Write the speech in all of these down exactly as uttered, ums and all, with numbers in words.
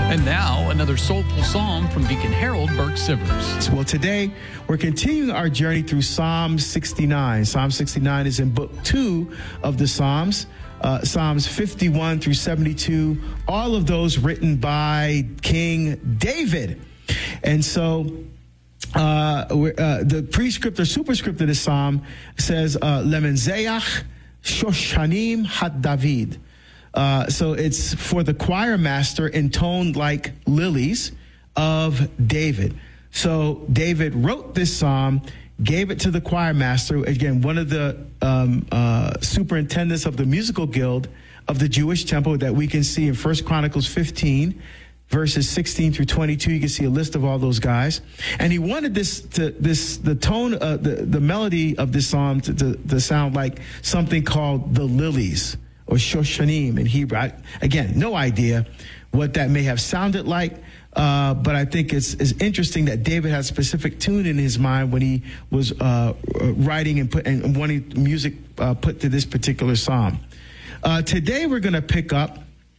And now, another soulful psalm from Deacon Harold Burke Sivers. Well, today we're continuing our journey through Psalm sixty-nine. Psalm sixty-nine is in book two of the Psalms. Uh, Psalms fifty-one through seventy-two, all of those written by King David. And so uh, uh, the prescript or superscript of this psalm says, uh, Lemenzeach Shoshanim Had David. Uh, so it's for the choir master intoned like lilies of David. So David wrote this psalm, gave it to the choir master, again, one of the um, uh, superintendents of the musical guild of the Jewish temple that we can see in First Chronicles fifteen, verses sixteen through twenty-two. You can see a list of all those guys. And he wanted this to this the tone, uh, the, the melody of this psalm to, to, to sound like something called the lilies, or Shoshanim in Hebrew. I, again, no idea what that may have sounded like, uh, but I think it's, it's interesting that David had a specific tune in his mind when he was uh, writing and, put, and wanting music uh, put to this particular psalm. Uh, today we're going to pick up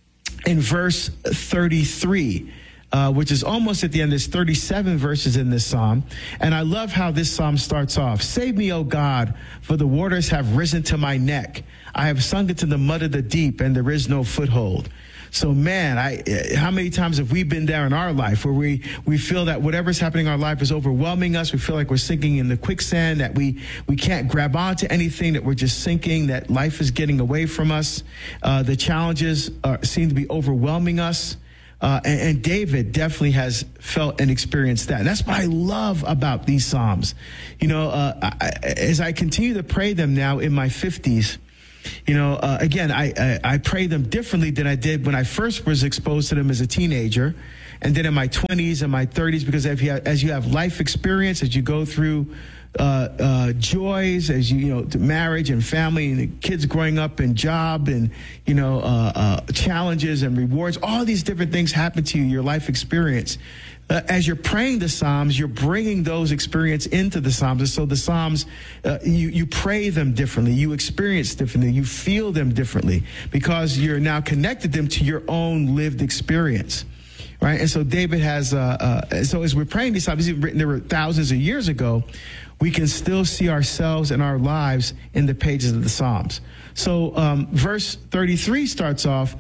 in verse thirty-three, uh, which is almost at the end. There's thirty-seven verses in this psalm. And I love how this psalm starts off. Save me, O God, for the waters have risen to my neck. I have sunk into the mud of the deep, and there is no foothold. So, man, I, how many times have we been there in our life where we, we feel that whatever's happening in our life is overwhelming us? We feel like we're sinking in the quicksand, that we, we can't grab onto anything, that we're just sinking, that life is getting away from us. Uh, the challenges are, seem to be overwhelming us. Uh, and, and David definitely has felt and experienced that. And that's what I love about these Psalms. You know, uh, I, as I continue to pray them now in my fifties, you know, uh, again, I, I, I pray them differently than I did when I first was exposed to them as a teenager. And then in my twenties and my thirties, because if you have, as you have life experience, as you go through uh, uh, joys, as you, you know, to marriage and family and the kids growing up and job and, you know, uh, uh, challenges and rewards, all these different things happen to you, your life experience. Uh, as you're praying the Psalms, you're bringing those experience into the Psalms. And so the Psalms, uh, you, you pray them differently. You experience differently. You feel them differently because you're now connected them to your own lived experience. Right. And so David has, uh, uh, so as we're praying these Psalms, even written there were thousands of years ago, we can still see ourselves and our lives in the pages of the Psalms. So um, verse thirty-three starts off.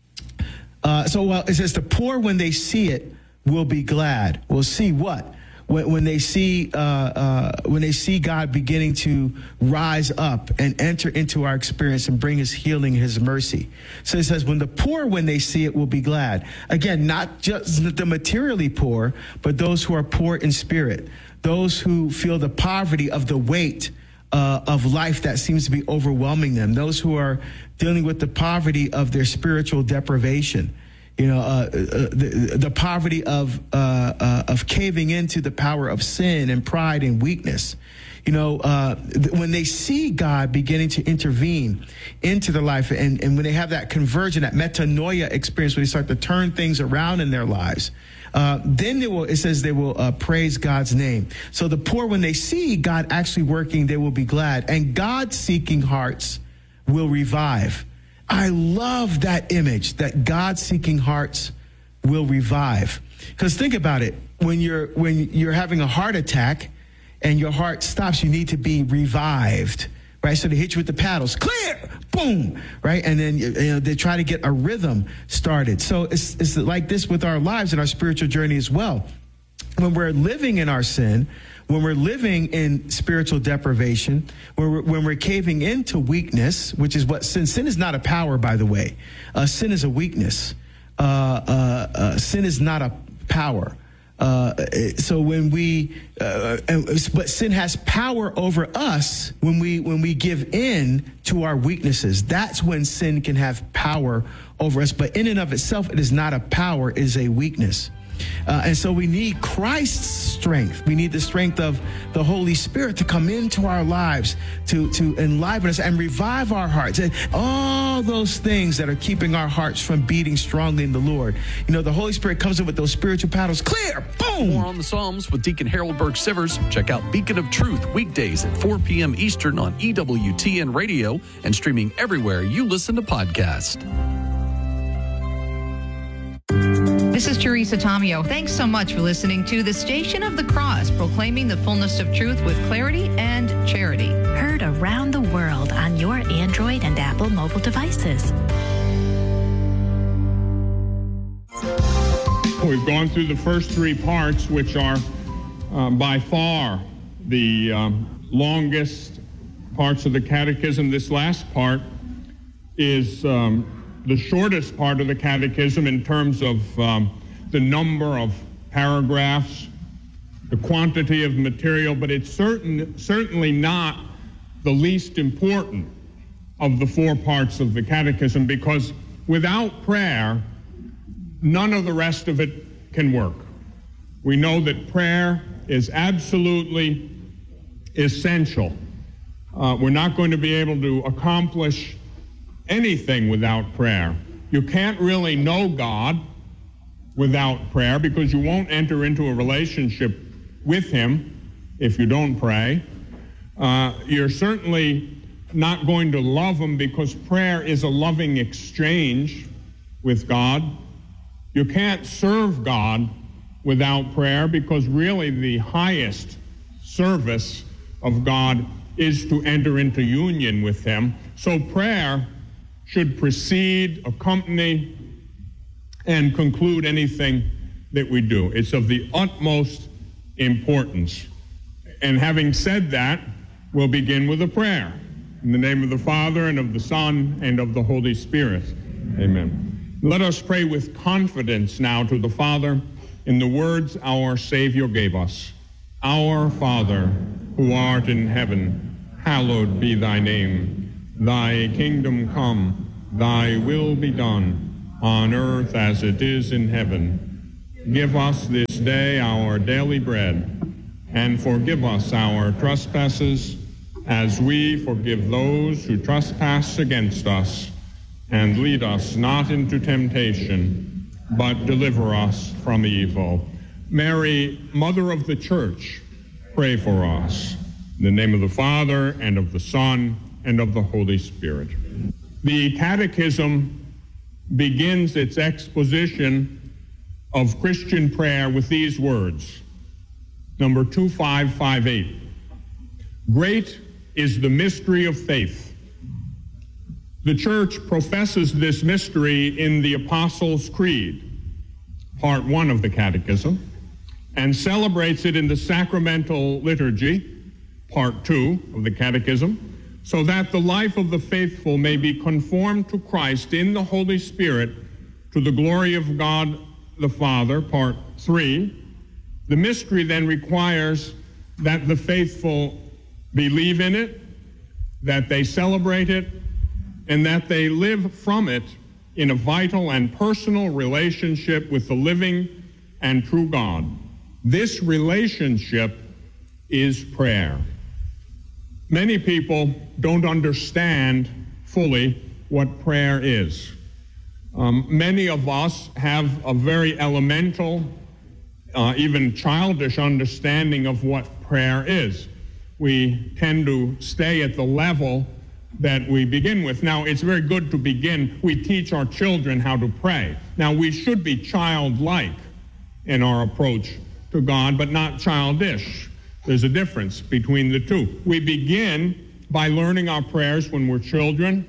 Uh, so well, it says, the poor, when they see it, will be glad. Will see what? When, when they see uh, uh, when they see God beginning to rise up and enter into our experience and bring his healing, his mercy. So it says, when the poor, when they see it, will be glad. Again, not just the materially poor, but those who are poor in spirit, those who feel the poverty of the weight uh, of life that seems to be overwhelming them, those who are dealing with the poverty of their spiritual deprivation. You know, uh, uh, the, the poverty of uh, uh, of caving into the power of sin and pride and weakness. You know, uh, th- when they see God beginning to intervene into their life, and, and when they have that conversion, that metanoia experience, when they start to turn things around in their lives, uh, then they will. It says they will uh, praise God's name. So the poor, when they see God actually working, they will be glad, and God-seeking hearts will revive. I love that image, that God-seeking hearts will revive. Because think about it, when you're when you're having a heart attack and your heart stops, you need to be revived, right? So they hit you with the paddles, clear, boom, right? And then you know, they try to get a rhythm started. So it's it's like this with our lives and our spiritual journey as well. When we're living in our sin, when we're living in spiritual deprivation, when we're, when we're caving into weakness, which is what sin, sin is not a power, by the way. Uh, sin is a weakness. Uh, uh, uh, sin is not a power. Uh, so when we, uh, but sin has power over us when we, when we give in to our weaknesses. That's when sin can have power over us. But in and of itself, it is not a power, it is a weakness. Uh, and so we need Christ's strength. We need the strength of the Holy Spirit to come into our lives, to, to enliven us and revive our hearts. And all those things that are keeping our hearts from beating strongly in the Lord. You know, the Holy Spirit comes in with those spiritual paddles. Clear, boom! More on the Psalms with Deacon Harold Burke Sivers. Check out Beacon of Truth weekdays at four p.m. Eastern on E W T N Radio and streaming everywhere you listen to podcasts. This is Teresa Tomeo. Thanks so much for listening to the Station of the Cross, proclaiming the fullness of truth with clarity and charity. Heard around the world on your Android and Apple mobile devices. We've gone through the first three parts, which are uh, by far the um, longest parts of the catechism. This last part is um, the shortest part of the catechism in terms of um, the number of paragraphs, the quantity of material, but it's certain, certainly not the least important of the four parts of the catechism, because without prayer, none of the rest of it can work. We know that prayer is absolutely essential. Uh, we're not going to be able to accomplish anything without prayer. You can't really know God without prayer, because you won't enter into a relationship with Him if you don't pray. Uh, you're certainly not going to love Him, because prayer is a loving exchange with God. You can't serve God without prayer, because really the highest service of God is to enter into union with Him. So prayer should precede, accompany, and conclude anything that we do. It's of the utmost importance. And having said that, we'll begin with a prayer. In the name of the Father, and of the Son, and of the Holy Spirit. Amen. Let us pray with confidence now to the Father in the words our Savior gave us. Our Father, who art in heaven, hallowed be thy name. Thy kingdom come, thy will be done, on earth as it is in heaven. Give us this day our daily bread, and forgive us our trespasses, as we forgive those who trespass against us. And lead us not into temptation, but deliver us from evil. Mary, Mother of the Church, pray for us. In the name of the Father, and of the Son, and of the Holy Spirit. The Catechism begins its exposition of Christian prayer with these words. Number two five five eight. Great is the mystery of faith. The Church professes this mystery in the Apostles' Creed, part one of the Catechism, and celebrates it in the Sacramental Liturgy, part two of the Catechism, so that the life of the faithful may be conformed to Christ in the Holy Spirit to the glory of God the Father, part three. The mystery then requires that the faithful believe in it, that they celebrate it, and that they live from it in a vital and personal relationship with the living and true God. This relationship is prayer. Many people don't understand fully what prayer is. Um, many of us have a very elemental, uh, even childish understanding of what prayer is. We tend to stay at the level that we begin with. Now, it's very good to begin. We teach our children how to pray. Now, we should be childlike in our approach to God, but not childish. There's a difference between the two. We begin by learning our prayers when we're children.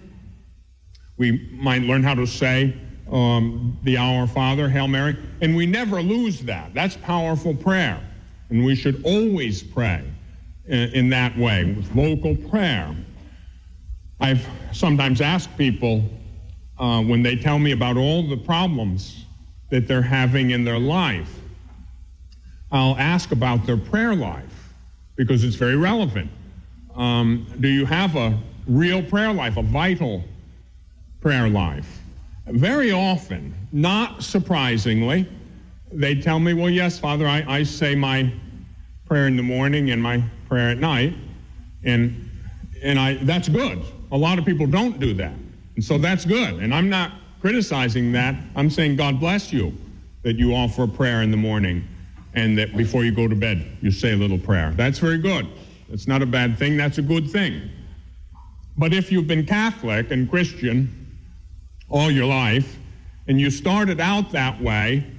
We might learn how to say um, the Our Father, Hail Mary, and we never lose that. That's powerful prayer, and we should always pray in, in that way, with vocal prayer. I've sometimes asked people uh, when they tell me about all the problems that they're having in their life, I'll ask about their prayer life, because it's very relevant. Um, do you have a real prayer life, a vital prayer life? Very often, not surprisingly, they tell me, well, yes, Father, I, I say my prayer in the morning and my prayer at night, and and I that's good. A lot of people don't do that, and so that's good. And I'm not criticizing that. I'm saying God bless you that you offer a prayer in the morning, and that before you go to bed, you say a little prayer. That's very good. That's not a bad thing. That's a good thing. But if you've been Catholic and Christian all your life, and you started out that way,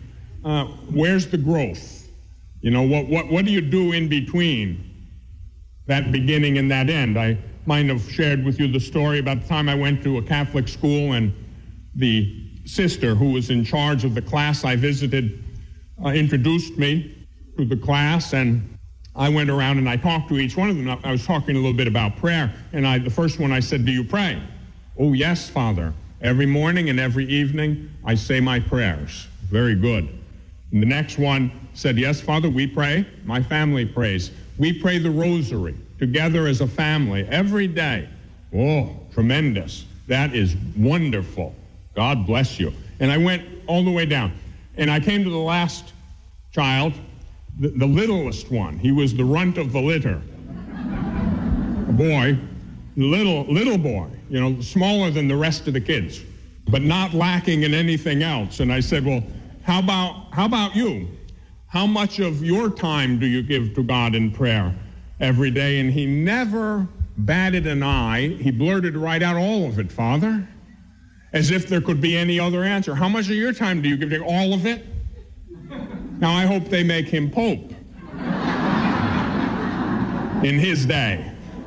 uh, where's the growth? You know, what, what, what do you do in between that beginning and that end? I might have shared with you the story about the time I went to a Catholic school, and the sister who was in charge of the class I visited uh, introduced me to the class, and I went around and I talked to each one of them. I was talking a little bit about prayer, and I, the first one I said, do you pray? Oh, yes, Father. Every morning and every evening I say my prayers. Very good. And the next one said, yes, Father, we pray. My family prays. We pray the rosary together as a family every day. Oh, tremendous. That is wonderful. God bless you. And I went all the way down. And I came to the last child, the, the littlest one. He was the runt of the litter. A boy, little, little boy, you know, smaller than the rest of the kids, but not lacking in anything else. And I said, well, how about, how about you? How much of your time do you give to God in prayer every day? And he never batted an eye. He blurted right out, all of it, Father, as if there could be any other answer. How much of your time do you give to all of it? Now, I hope they make him Pope in his day.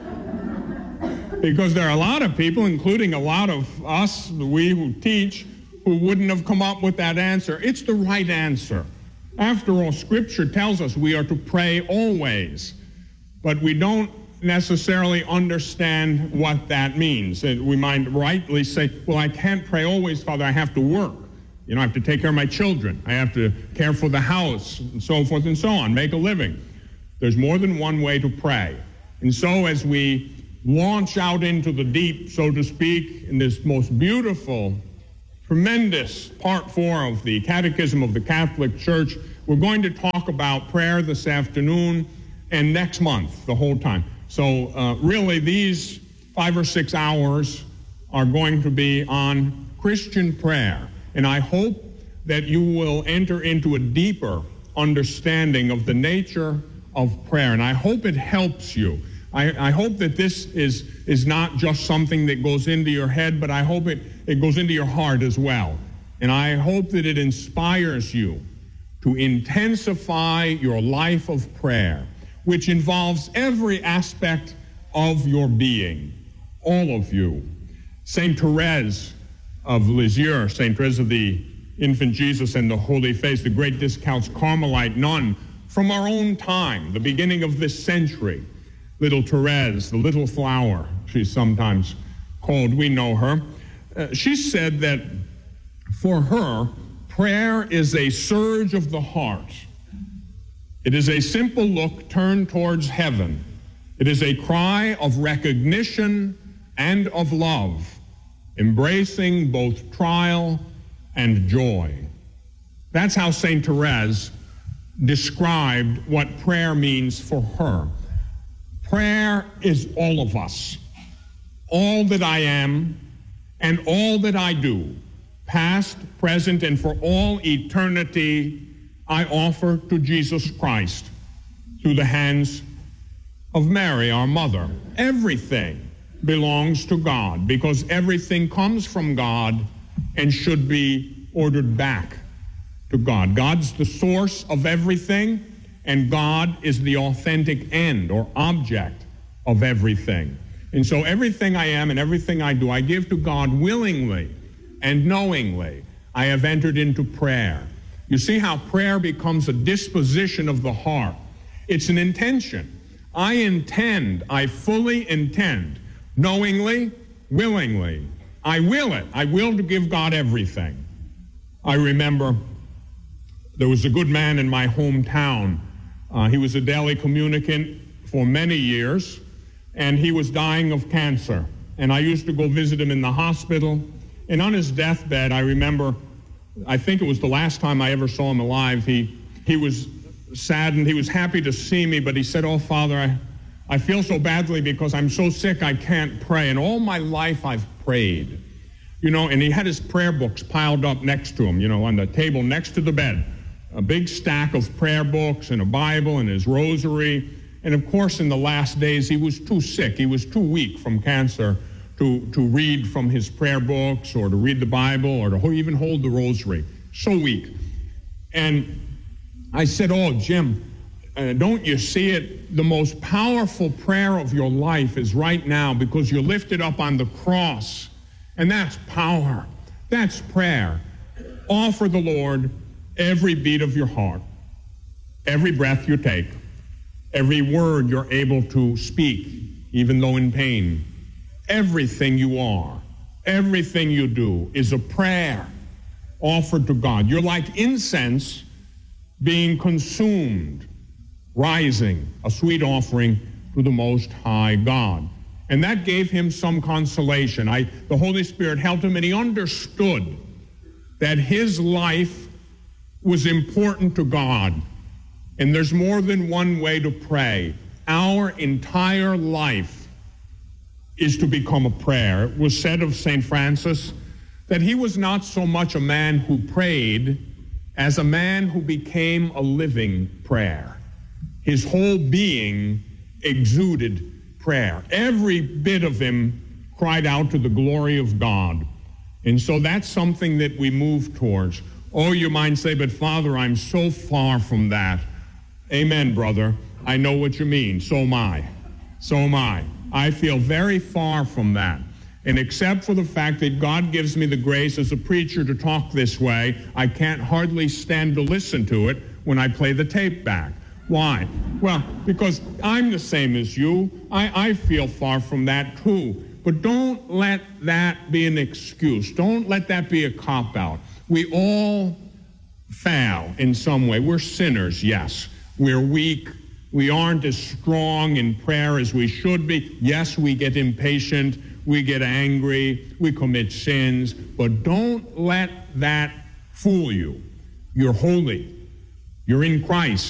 Because there are a lot of people, including a lot of us, we who teach, who wouldn't have come up with that answer. It's the right answer. After all, Scripture tells us we are to pray always, but we don't necessarily understand what that means. And we might rightly say, well, I can't pray always, Father, I have to work. You know, I have to take care of my children. I have to care for the house, and so forth and so on, make a living. There's more than one way to pray. And so as we launch out into the deep, so to speak, in this most beautiful, tremendous part four of the Catechism of the Catholic Church, we're going to talk about prayer this afternoon and next month, the whole time. So uh, really, these five or six hours are going to be on Christian prayer. And I hope that you will enter into a deeper understanding of the nature of prayer. And I hope it helps you. I, I hope that this is, is not just something that goes into your head, but I hope it, it goes into your heart as well. And I hope that it inspires you to intensify your life of prayer, which involves every aspect of your being, all of you. Saint Therese of Lisieux, Saint Therese of the Infant Jesus and the Holy Face, the great Discalced Carmelite nun from our own time, the beginning of this century. Little Therese, the little flower, she's sometimes called, we know her. Uh, she said that for her, prayer is a surge of the heart. It is a simple look turned towards heaven. It is a cry of recognition and of love, embracing both trial and joy. That's how Saint Therese described what prayer means for her. Prayer is all of us, all that I am and all that I do, past, present, and for all eternity, I offer to Jesus Christ through the hands of Mary, our mother. Everything belongs to God because everything comes from God and should be ordered back to God. God's the source of everything, and God is the authentic end or object of everything. And so everything I am and everything I do, I give to God willingly and knowingly. I have entered into prayer. You see how prayer becomes a disposition of the heart. It's an intention. I intend, I fully intend, knowingly, willingly. I will it. I will to give God everything. I remember there was a good man in my hometown. Uh, he was a daily communicant for many years, and he was dying of cancer. And I used to go visit him in the hospital. And on his deathbed, I remember, I think it was the last time I ever saw him alive, he, he was saddened. He was happy to see me, but he said, oh, Father, I, I feel so badly because I'm so sick I can't pray. And all my life I've prayed. You know, and he had his prayer books piled up next to him, you know, on the table next to the bed. A big stack of prayer books and a Bible and his rosary. And of course, in the last days, he was too sick. He was too weak from cancer to, to read from his prayer books or to read the Bible or to even hold the rosary. So weak. And I said, oh, Jim, uh, don't you see it? The most powerful prayer of your life is right now because you're lifted up on the cross. And that's power. That's prayer. Offer the Lord every beat of your heart, every breath you take, every word you're able to speak, even though in pain. Everything you are, everything you do is a prayer offered to God. You're like incense being consumed, rising, a sweet offering to the Most High God. And that gave him some consolation. I, the Holy Spirit helped him, and he understood that his life was important to God. And there's more than one way to pray. Our entire life is to become a prayer. It was said of Saint Francis that he was not so much a man who prayed as a man who became a living prayer. His whole being exuded prayer. Every bit of him cried out to the glory of God. And so that's something that we move towards. Oh, you might say, but Father, I'm so far from that. Amen, brother. I know what you mean. So am I. So am I. I feel very far from that. And except for the fact that God gives me the grace as a preacher to talk this way, I can't hardly stand to listen to it when I play the tape back. Why? Well, because I'm the same as you. I, I feel far from that too. But don't let that be an excuse. Don't let that be a cop-out. We all fail in some way. We're sinners, yes. We're weak. We aren't as strong in prayer as we should be. Yes, we get impatient. We get angry. We commit sins. But don't let that fool you. You're holy. You're in Christ.